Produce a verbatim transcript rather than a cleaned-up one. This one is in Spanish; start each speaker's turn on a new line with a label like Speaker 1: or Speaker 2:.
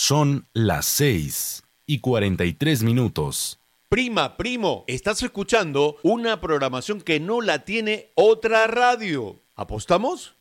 Speaker 1: Son las seis y cuarenta y tres minutos.
Speaker 2: Prima, primo, estás escuchando una programación que no la tiene otra radio. ¿Apostamos?